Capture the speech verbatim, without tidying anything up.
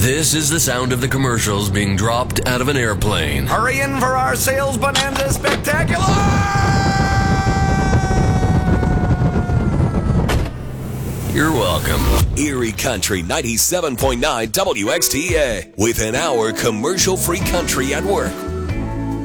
This is the sound of the commercials being dropped out of an airplane. Hurry in for our Sales Bonanza Spectacular! You're welcome. Erie Country ninety-seven point nine W X T A with an hour commercial-free country at work.